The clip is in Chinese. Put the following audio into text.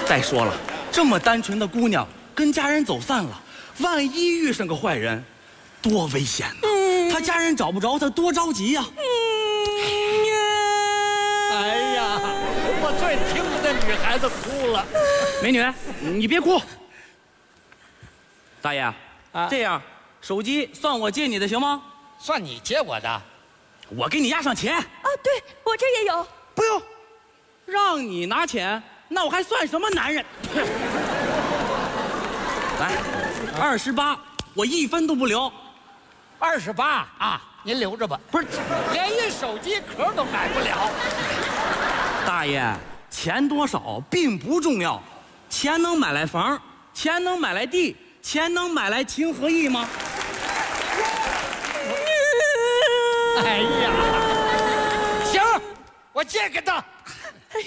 再说了，这么单纯的姑娘跟家人走散了，万一遇上个坏人，多危险呢！她家人找不着她，多着急呀！ 哎呀，我最听不得女孩子哭了。 美女，你别哭。大爷， 啊这样，手机算我借你的行吗？ 算你借我的， 我给你押上钱。 啊，对我这也有。 不用，让你拿钱，那我还算什么男人？来，28，我1分都不留。 28啊，您留着吧。 不是， 连一手机壳都买不了。 大爷，钱多少并不重要，钱能买来房，钱能买来地，钱能买来情和义吗？ 哎呀，行，我借给他。